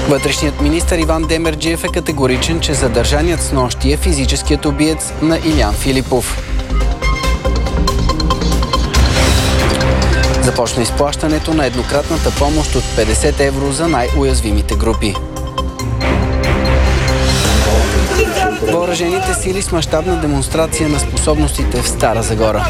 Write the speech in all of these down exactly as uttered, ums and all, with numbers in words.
Вътрешният министър Иван Демерджиев е категоричен, че задържаният снощи е физическият убиец на Илиян Филипов. Започна изплащането на еднократната помощ от петдесет евро за най-уязвимите групи. Въоръжените сили с мащабна демонстрация на способностите в Стара Загора.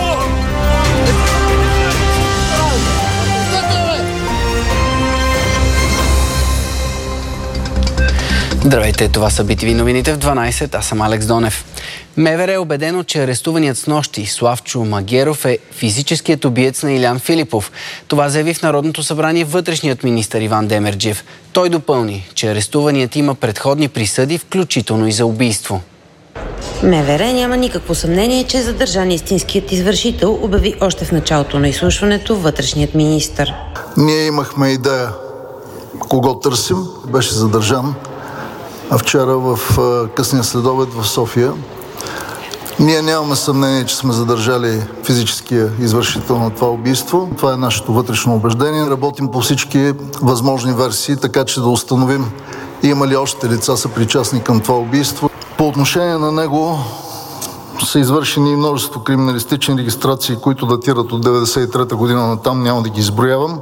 Здравейте, това са би ти ви новините в дванайсет, аз съм Алекс Донев. МВР е убедено, че арестуваният снощи Славчо Магеров е физическият убиец на Илиян Филипов. Това заяви в Народното събрание вътрешният министър Иван Демерджиев. Той допълни, че арестуваният има предходни присъди, включително и за убийство. МВР няма никакво съмнение, че задържан истинският извършител, обяви още в началото на изслушването вътрешният министър. Ние имахме идея кого търсим, беше задържан а вчера в късния следобед в София. Ние нямаме съмнение, че сме задържали физическия извършител на това убийство. Това е нашето вътрешно убеждение. Работим по всички възможни версии, така че да установим има ли още лица съпричастни към това убийство. По отношение на него са извършени множество криминалистични регистрации, които датират от деветдесет и трета година натам, няма да ги изброявам.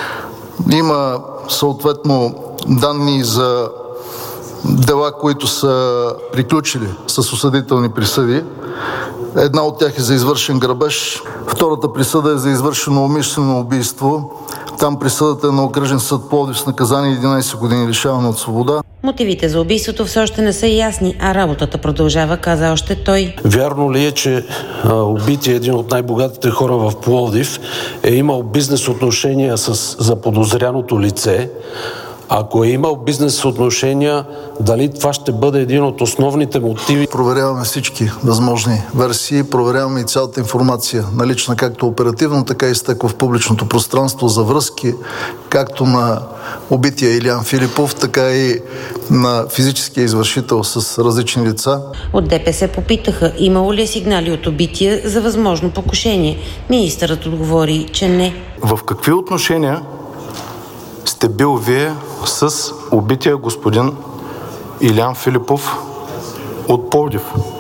Има съответно данни за дела, които са приключили с осъдителни присъди. Една от тях е за извършен грабеж, втората присъда е за извършено умишлено убийство. Там присъдата е на окръжен съд Пловдив с наказание единайсет години лишаване от свобода. Мотивите за убийството все още не са ясни, а работата продължава, каза още той. Вярно ли е, че а, убития, един от най-богатите хора в Пловдив, е имал бизнес отношения с заподозряното лице? Ако е имал бизнес отношения, дали това ще бъде един от основните мотиви? Проверяваме всички възможни версии, проверяваме и цялата информация, налична както оперативно, така и изтекла в публичното пространство за връзки, както на убития Илиян Филипов, така и на физическия извършител с различни лица. От ДПС попитаха, имало ли сигнали от убития за възможно покушение. Министърът отговори, че не. В какви отношения сте бил вие с убития господин Илиян Филипов от Пловдив?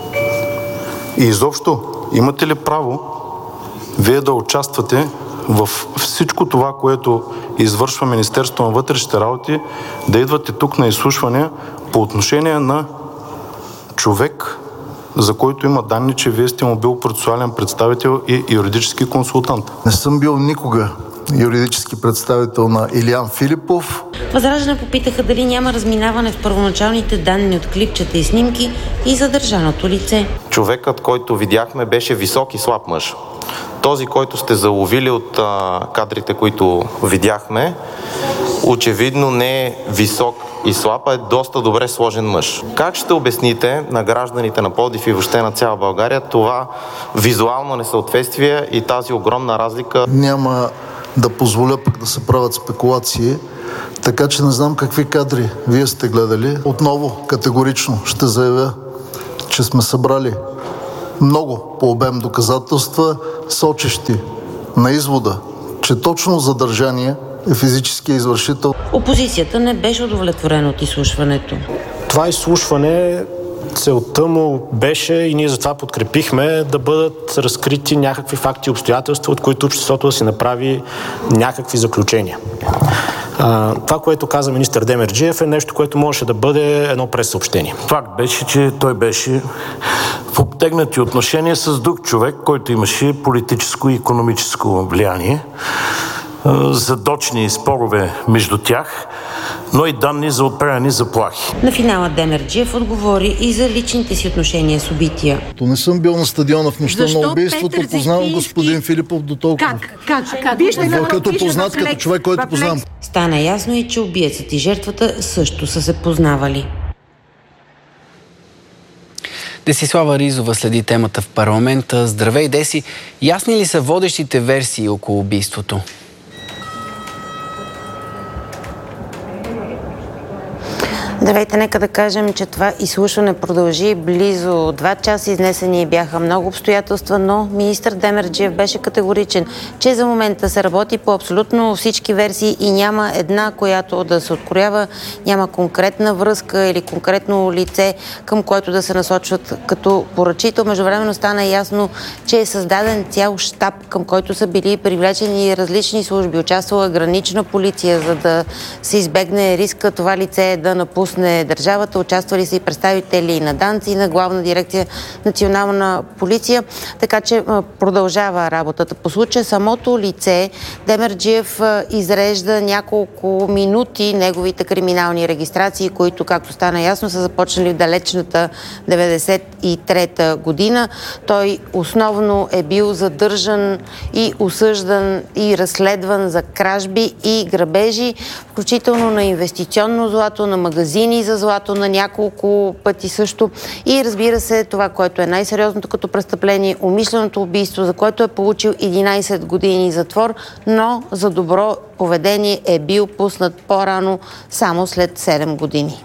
И изобщо, имате ли право вие да участвате в всичко това, което извършва Министерството на вътрешните работи, да идвате тук на изслушване по отношение на човек, за който има данни, че вие сте му бил процесуален представител и юридически консултант? Не съм бил никога юридически представител на Илиян Филипов. Възраждане попитаха дали няма разминаване в първоначалните данни от клипчета и снимки и задържаното лице. Човекът, който видяхме, беше висок и слаб мъж. Този, който сте заловили от а, кадрите, които видяхме, очевидно не е висок и слаб, а е доста добре сложен мъж. Как ще обясните на гражданите на Пловдив и въобще на цяла България това визуално несъответствие и тази огромна разлика? Няма да позволя пък да се правят спекулации, така че не знам какви кадри вие сте гледали. Отново категорично ще заявя, че сме събрали много по обем доказателства, сочещи на извода, че точно задържания е физическия извършител. Опозицията не беше удовлетворена от изслушването. Това изслушване, целта му беше, и ние затова подкрепихме, да бъдат разкрити някакви факти и обстоятелства, от които обществото да си направи някакви заключения. А, това, което каза министър Демерджиев, е нещо, което можеше да бъде едно прessъобщение. Факт беше, че той беше в обтегнати отношения с друг човек, който имаше политическо и икономическо влияние, задочни спорове между тях, но и данни за отправени заплахи. На финала Демерджиев отговори и за личните си отношения с убития. То не съм бил на стадиона в нощта на убийството, познавам господин Филипов до толкова. Как? Как? как? Вижте, като познат, като човек, който познавам. Стана ясно и, че убиецът и жертвата също са се познавали. Десислава Ризова следи темата в парламента. Здравей, Деси! Ясни ли са водещите версии около убийството? Здравейте, нека да кажем, че това изслушване продължи близо два часа. Изнесени бяха много обстоятелства, но министър Демерджиев беше категоричен, че за момента се работи по абсолютно всички версии и няма една, която да се откроява, няма конкретна връзка или конкретно лице, към което да се насочват като поръчител. Междувременно стана ясно, че е създаден цял щаб, към който са били привлечени различни служби. Участвала гранична полиция, за да се избегне риска това лице да напусне държавата. Участвали са и представители на ДАНС и на Главна дирекция Национална полиция, така че продължава работата по случая. Самото лице Демерджиев изрежда няколко минути неговите криминални регистрации, които, както стана ясно, са започнали в далечната деветдесет и трета година. Той основно е бил задържан и осъждан и разследван за кражби и грабежи, включително на инвестиционно злато, на магазини за злато, на няколко пъти също. И разбира се, това, което е най-сериозното като престъпление, умишленото убийство, за което е получил единайсет години затвор, но за добро поведение е бил пуснат по-рано, само след седем години.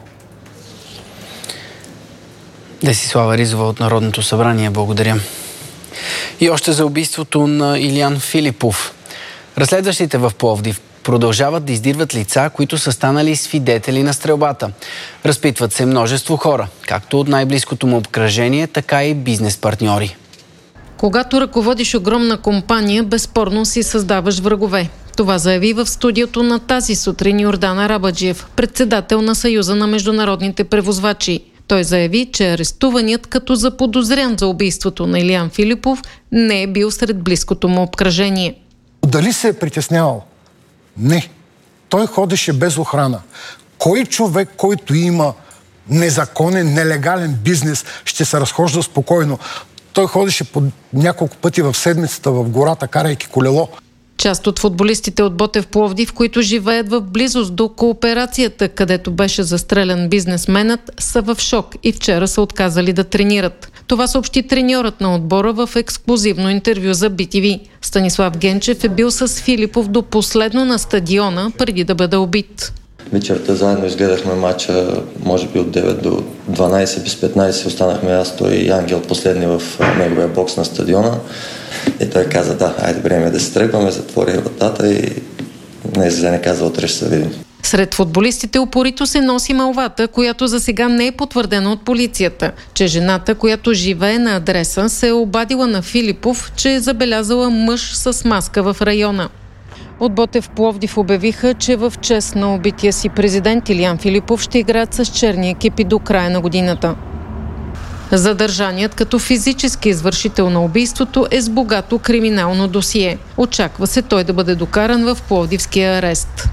Десислава Ризова от Народното събрание, благодаря. И още за убийството на Илиян Филипов. Разследващите в Пловдив продължават да издирват лица, които са станали свидетели на стрелбата. Разпитват се множество хора, както от най-близкото му обкръжение, така и бизнес-партньори. Когато ръководиш огромна компания, безспорно си създаваш врагове. Това заяви в студиото на Тази сутрин Йордан Арабаджиев, председател на Съюза на международните превозвачи. Той заяви, че арестуваният като заподозрян за убийството на Илиян Филипов не е бил сред близкото му обкръжение. Дали се е притеснявал? Не. Той ходеше без охрана. Кой човек, който има незаконен, нелегален бизнес, ще се разхожда спокойно? Той ходеше по няколко пъти в седмицата в гората, карайки колело. Част от футболистите от Ботев Пловдив, които живеят в близост до кооперацията, където беше застрелян бизнесменът, са в шок и вчера са отказали да тренират. Това съобщи треньорът на отбора в ексклузивно интервю за Би Ти Ви. Станислав Генчев е бил с Филипов до последно на стадиона, преди да бъде убит. Вечерта заедно изгледахме матча, може би от девет до дванайсет, без петнайсет останахме аз, той и Ангел последни в неговия бокс на стадиона. И той каза, да, айде време да се тръгваме, затвори вратата и не за не каза, утре ще се видим. Сред футболистите упорито се носи мълвата, която за сега не е потвърдена от полицията, че жената, която живее на адреса, се е обадила на Филипов, че е забелязала мъж с маска в района. От Ботев Пловдив обявиха, че в чест на убития си президент Илиян Филипов ще играят с черни екипи до края на годината. Задържаният като физически извършител на убийството е с богато криминално досие. Очаква се той да бъде докаран в пловдивския арест.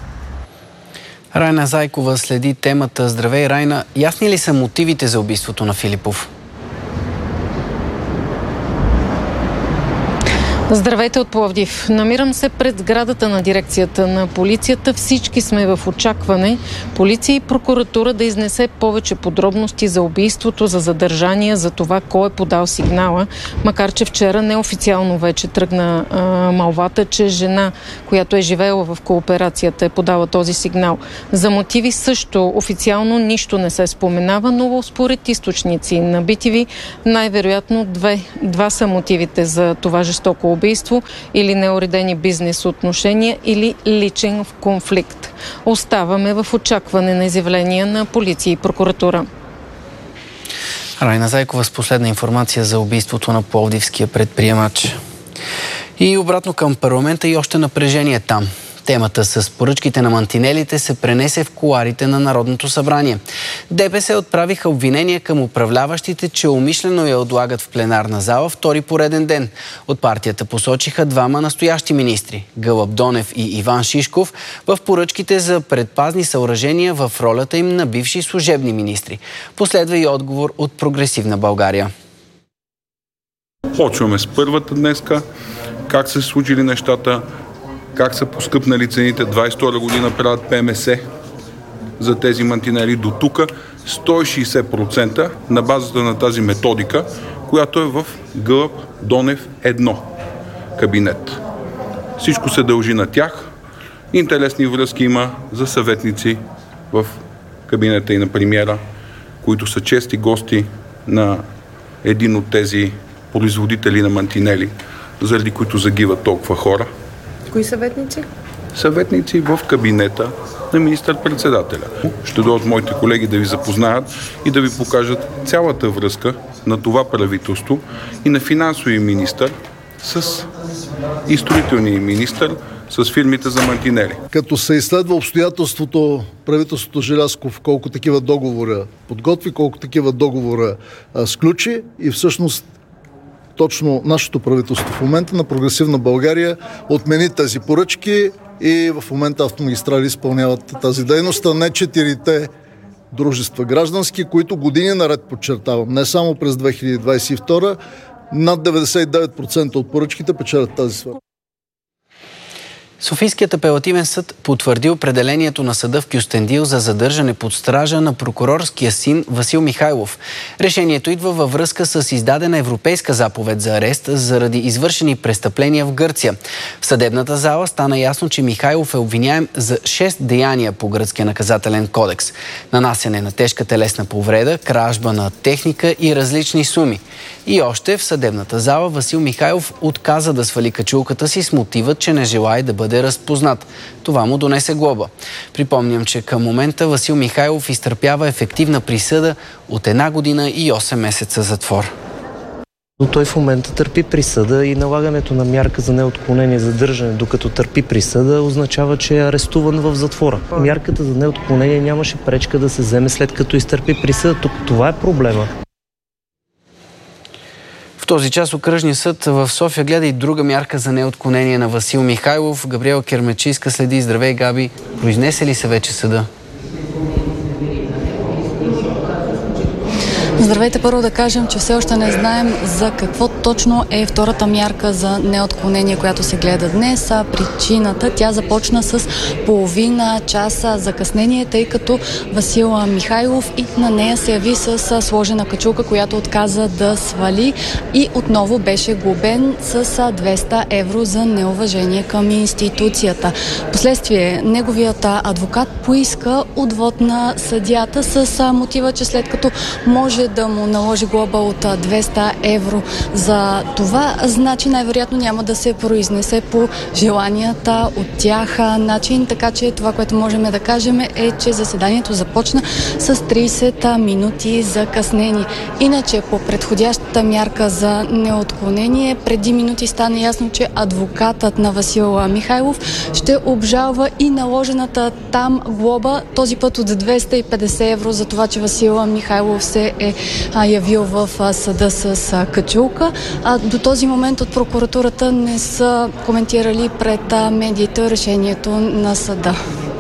Райна Зайкова следи темата. Здравей, Райна. Ясни ли са мотивите за убийството на Филипов? Здравейте от Пловдив. Намирам се пред сградата на дирекцията на полицията. Всички сме в очакване полиция и прокуратура да изнесе повече подробности за убийството, за задържания, за това кой е подал сигнала. Макар че вчера неофициално вече тръгна а, малвата, че жена, която е живеела в кооперацията, е подала този сигнал. За мотиви също официално нищо не се споменава, но според източници на Би Ти Ви най-вероятно две, два са мотивите за това жестоко убийство или неуредени бизнес отношения или личен конфликт. Оставаме в очакване на изявления на полиция и прокуратура. Райна Зайкова с последна информация за убийството на пловдивския предприемач. И обратно към парламента и още напрежение там. Темата с поръчките на мантинелите се пренесе в кулоарите на Народното събрание. Де Пе Се отправиха обвинения към управляващите, че умишлено я отлагат в пленарна зала втори пореден ден. От партията посочиха двама настоящи министри – Гълъб Донев и Иван Шишков, в поръчките за предпазни съоръжения в ролята им на бивши служебни министри. Последва и отговор от Прогресивна България. Почваме с първата днеска. Как се случили нещата? Как са поскъпнали цените? двайсет и втора година правят Пе Ем Ес за тези мантинели до тук. сто и шейсет процента на базата на тази методика, която е в Гълъб Донев едно кабинет. Всичко се дължи на тях. Интересни връзки има за съветници в кабинета и на премиера, които са чести гости на един от тези производители на мантинели, заради които загиват толкова хора. Кои съветници? Съветници в кабинета на министър-председателя. Ще дойдат моите колеги да ви запознаят и да ви покажат цялата връзка на това правителство и на финансовия министър с и строителния министър с фирмите за мантинели. Като се изследва обстоятелството, правителството Желязков колко такива договора подготви, колко такива договора а, сключи и всъщност точно нашето правителство в момента на Прогресивна България отмени тези поръчки и в момента Автомагистрали изпълняват тази дейност, а не четирите дружества граждански, които години наред, подчертавам, не само през две хиляди двадесет и втора, над деветдесет и девет процента от поръчките печелят тази сфера. Софийският апелативен съд потвърди определението на съда в Кюстендил за задържане под стража на прокурорския син Васил Михайлов. Решението идва във връзка с издадена европейска заповед за арест заради извършени престъпления в Гърция. В съдебната зала стана ясно, че Михайлов е обвиняем за шест деяния по гръцкия наказателен кодекс. Нанасяне на тежка телесна повреда, кражба на техника и различни суми. И още в съдебната зала Васил Михайлов отказа да свали качулката си с мотива, че не желае да бъде разпознат. Това му донесе глоба. Припомням, че към момента Васил Михайлов изтърпява ефективна присъда от една година и осем месеца затвор. Но той в момента търпи присъда и налагането на мярка за неотклонение задържане, докато търпи присъда, означава, че е арестуван в затвора. Мярката за неотклонение нямаше пречка да се вземе след като изтърпи присъда. Тук това е проблема. В този час окръжният съд в София гледа и друга мярка за неотклонение на Васил Михайлов. Габриела Кермечийска следи. Здравей, Габи. Произнесе ли се вече съда? Здравейте, първо да кажем, че все още не знаем за какво точно е втората мярка за неотклонение, която се гледа днес. А причината, тя започна с половина часа закъснение, тъй като Васил Михайлов и на нея се яви с сложена качулка, която отказа да свали и отново беше глобен с двеста евро за неуважение към институцията. Впоследствие неговият адвокат поиска отвод на съдията с мотива, че след като може да му наложи глоба от двеста евро за това, значи най-вероятно няма да се произнесе по желанията от тях начин, така че това, което можем да кажем е, че заседанието започна с тридесет минути закъснение. Иначе по предходящата мярка за неотклонение, преди минути стана ясно, че адвокатът на Васил Михайлов ще обжалва и наложената там глоба, този път от двеста и петдесет евро за това, че Васил Михайлов се е явил в съда с качулка. А до този момент от прокуратурата не са коментирали пред медиите решението на съда.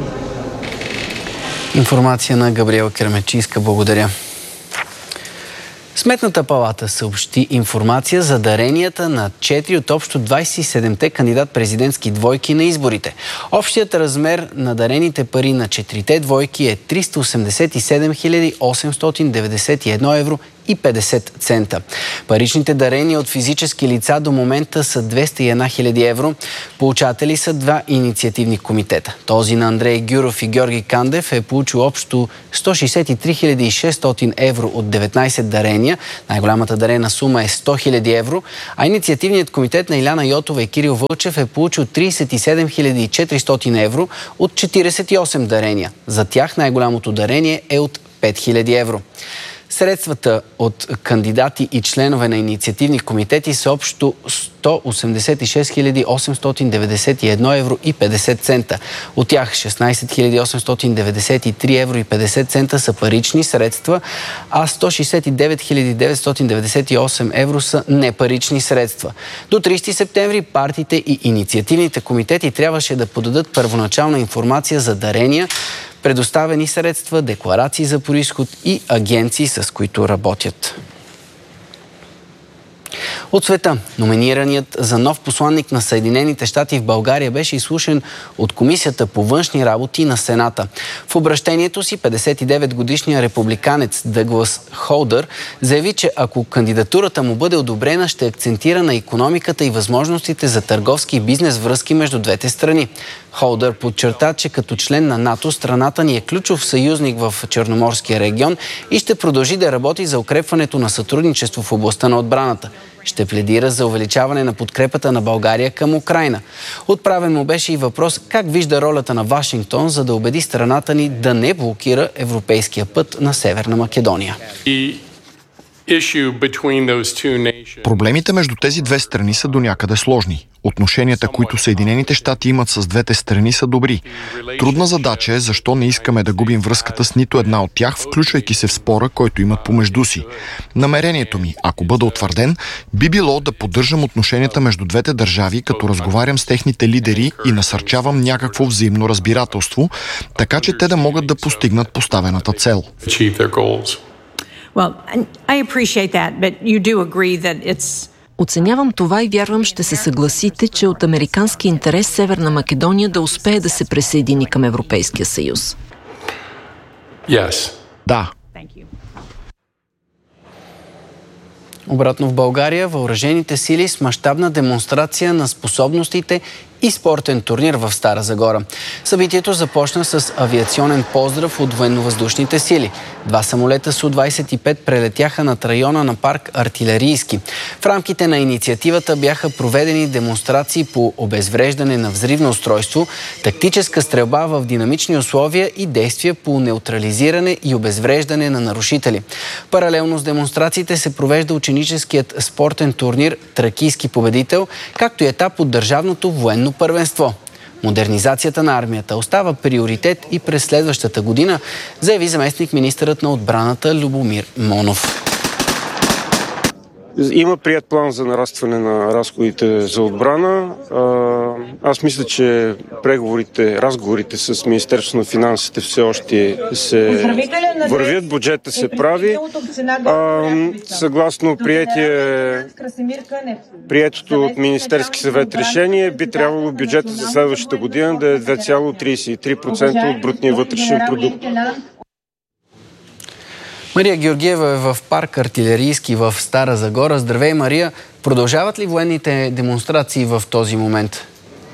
Информация на Габриела Кермечийска. Благодаря. Сметната палата съобщи информация за даренията на четири от общо двадесет и седемте кандидат-президентски двойки на изборите. Общият размер на дарените пари на четирите двойки е триста осемдесет и седем хиляди осемстотин деветдесет и едно евро и петдесет цента. Паричните дарения от физически лица до момента са двеста и една хиляди евро. Получатели са два инициативни комитета. Този на Андрей Гюров и Георги Кандев е получил общо сто шестдесет и три хиляди и шестстотин евро от деветнадесет дарения. Най-голямата дарена сума е сто хиляди евро, а инициативният комитет на Иляна Йотова и Кирил Вълчев е получил тридесет и седем хиляди и четиристотин евро от четиридесет и осем дарения. За тях най-голямото дарение е от пет хиляди евро. Средствата от кандидати и членове на инициативни комитети са общо сто осемдесет и шест хиляди осемстотин деветдесет и едно евро и петдесет цента. От тях шестнадесет хиляди осемстотин деветдесет и три евро и петдесет цента са парични средства, а сто шестдесет и девет хиляди деветстотин деветдесет и осем евро са непарични средства. До тридесети септември партиите и инициативните комитети трябваше да подадат първоначална информация за дарения, предоставени средства, декларации за произход и агенции, с които работят. От света, номинираният за нов посланник на Съединените щати в България беше изслушан от Комисията по външни работи на Сената. В обращението си петдесет и девет годишният републиканец Дъглас Холдър заяви, че ако кандидатурата му бъде одобрена, ще акцентира на икономиката и възможностите за търговски и бизнес връзки между двете страни. Холдър подчерта, че като член на НАТО страната ни е ключов съюзник в Черноморския регион и ще продължи да работи за укрепването на сътрудничество в областта на отбраната. Ще пледира за увеличаване на подкрепата на България към Украйна. Отправен му беше и въпрос как вижда ролята на Вашингтон, за да убеди страната ни да не блокира европейския път на Северна Македония. Проблемите между тези две страни са до някъде сложни. Отношенията, които Съединените щати имат с двете страни, са добри. Трудна задача е защо не искаме да губим връзката с нито една от тях, включвайки се в спора, който имат помежду си. Намерението ми, ако бъда утвърден, би било да поддържам отношенията между двете държави, като разговарям с техните лидери и насърчавам някакво взаимно разбирателство, така че те да могат да постигнат поставената цел. Well, I appreciate that, but you do agree that it's... Оценявам това и вярвам ще се съгласите, че от американски интерес Северна Македония да успее да се присъедини към Европейския съюз. Yes. Да. Обратно в България, въоръжените сили с мащабна демонстрация на способностите и спортен турнир в Стара Загора. Събитието започна с авиационен поздрав от военновъздушните сили. Два самолета Су двадесет и пет прелетяха над района на парк Артилерийски. В рамките на инициативата бяха проведени демонстрации по обезвреждане на взривно устройство, тактическа стрелба в динамични условия и действия по неутрализиране и обезвреждане на нарушители. Паралелно с демонстрациите се провежда ученическият спортен турнир Тракийски победител, както и етап от държавното военно първенство. Модернизацията на армията остава приоритет и през следващата година, заяви заместник министърът на отбраната Любомир Монов. Има прият план за нарастване на разходите за отбрана. Аз мисля, че преговорите, разговорите с Министерството на финансите все още се вървят, бюджета се прави. Съгласно приетото от Министерски съвет решение, би трябвало бюджета за следващата година да е две цяло тридесет и три процента от брутния вътрешен продукт. Мария Георгиева е в парк Артилерийски в Стара Загора. Здравей, Мария! Продължават ли военните демонстрации в този момент?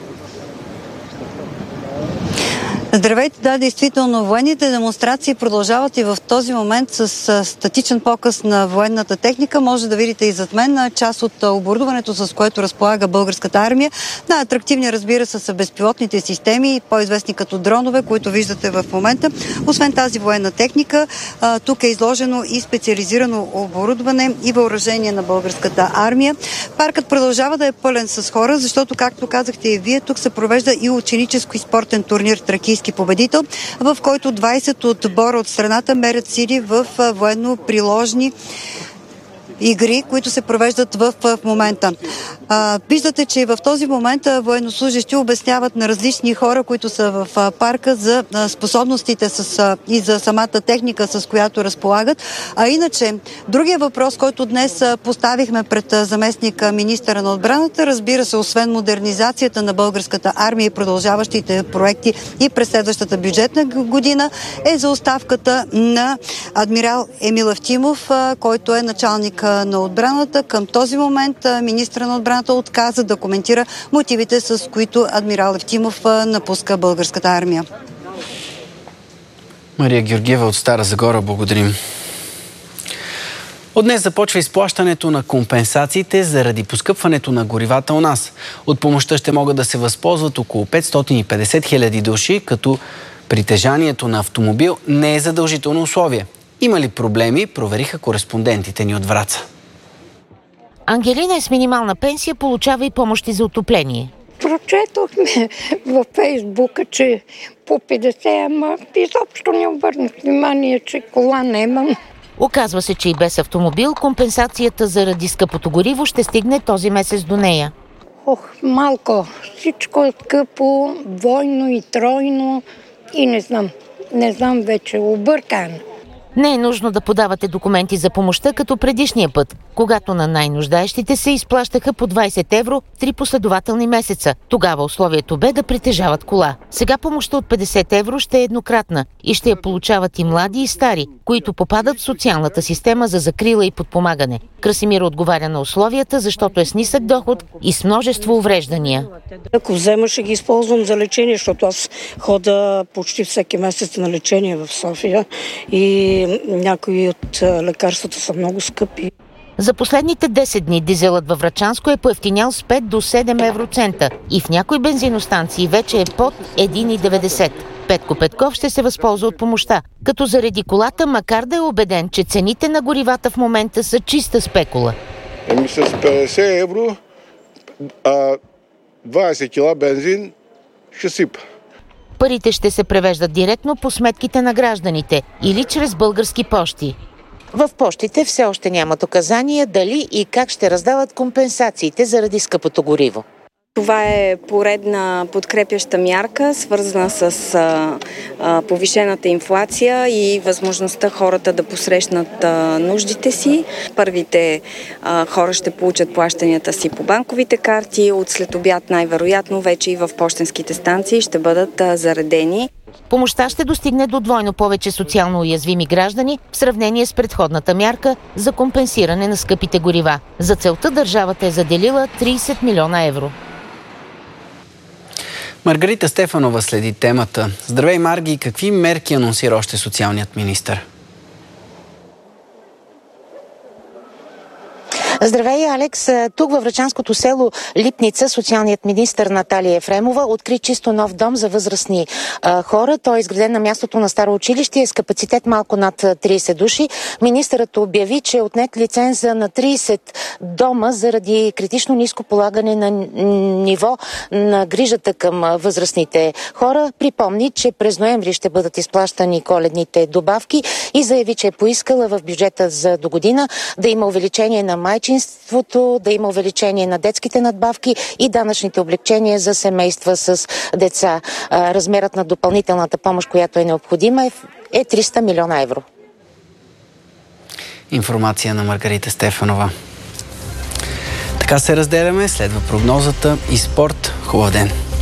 Здравейте, да, действително. Военните демонстрации продължават и в този момент с статичен показ на военната техника. Може да видите и зад мен част от оборудването, с което разполага българската армия. Най-атрактивни, разбира се, са безпилотните системи, по-известни като дронове, които виждате в момента. Освен тази военна техника, тук е изложено и специализирано оборудване и въоръжение на българската армия. Паркът продължава да е пълен с хора, защото, както казахте и вие, тук се провежда и ученически спортен турнир Тракийски победител, в който двадесет отбора от страната мерят сили в военно-приложни игри, които се провеждат в, в момента. А, виждате, че в този момент военнослужещи обясняват на различни хора, които са в а, парка, за а, способностите с, а, и за самата техника, с която разполагат. А иначе, другия въпрос, който днес а, поставихме пред а, заместник а, министъра на отбраната, разбира се, освен модернизацията на българската армия и продължаващите проекти и през следващата бюджетна година, е за оставката на адмирал Емил Евтимов, а, който е началник на отбраната. Към този момент министърът на отбраната отказа да коментира мотивите, с които адмирал Евтимов напуска българската армия. Мария Георгиева от Стара Загора, благодарим. От днес започва изплащането на компенсациите заради поскъпването на горивата у нас. От помощта ще могат да се възползват около петстотин и петдесет хиляди души, като притежанието на автомобил не е задължително условие. Има ли проблеми, провериха кореспондентите ни от Враца. Ангелина е с минимална пенсия, получава и помощи за отопление. Прочетохме във Фейсбука, че по петдесет, ама изобщо не обърнах внимание, че кола нямам. Оказва се, че и без автомобил компенсацията заради скъпото гориво ще стигне този месец до нея. Ох, малко. Всичко е скъпо, двойно и тройно и не знам. Не знам вече, объркан. Не е нужно да подавате документи за помощта като предишния път, когато на най-нуждаещите се изплащаха по двайсет евро три последователни месеца. Тогава условието бе да притежават кола. Сега помощта от петдесет евро ще е еднократна и ще я получават и млади и стари, които попадат в социалната система за закрила и подпомагане. Красимир отговаря на условията, защото е с нисък доход и с множество увреждания. Ако взема, ще ги използвам за лечение, защото аз хода почти всеки месец на лечение в София и някои от лекарствата са много скъпи. За последните десет дни дизелът във Врачанско е поевтинял с пет до седем евроцента и в някои бензиностанции вече е под един и деветдесет. Петко Петков ще се възползва от помощта, като заради колата, макар да е убеден, че цените на горивата в момента са чиста спекула. Еми с петдесет евро, а двайсет кила бензин ще сипа. Парите ще се превеждат директно по сметките на гражданите или чрез български пощи. В пощите все още нямат указания дали и как ще раздават компенсациите заради скъпото гориво. Това е поредна подкрепяща мярка, свързана с а, а, повишената инфлация и възможността хората да посрещнат а, нуждите си. Първите а, хора ще получат плащанията си по банковите карти, от след обяд най-вероятно вече и в пощенските станции ще бъдат а, заредени. Помощта ще достигне до двойно повече социално уязвими граждани в сравнение с предходната мярка за компенсиране на скъпите горива. За целта държавата е заделила трийсет милиона евро. Маргарита Стефанова следи темата. Здравей, Марги! Какви мерки анонсира още социалният министър? Здравей, Алекс! Тук във врачанското село Липница социалният министър Наталия Ефремова откри чисто нов дом за възрастни а, хора. Той е изграден на мястото на старо училище и е с капацитет малко над трийсет души. Министърът обяви, че е отнет лиценза на трийсет дома заради критично ниско полагане на ниво на грижата към възрастните хора. Припомни, че през ноември ще бъдат изплащани коледните добавки и заяви, че е поискала в бюджета за до година да има увеличение на майчин да има увеличение на детските надбавки и данъчните облегчения за семейства с деца. Размерът на допълнителната помощ, която е необходима, е триста милиона евро. Информация на Маргарита Стефанова. Така се разделяме, следва прогнозата и спорт. Хубав ден!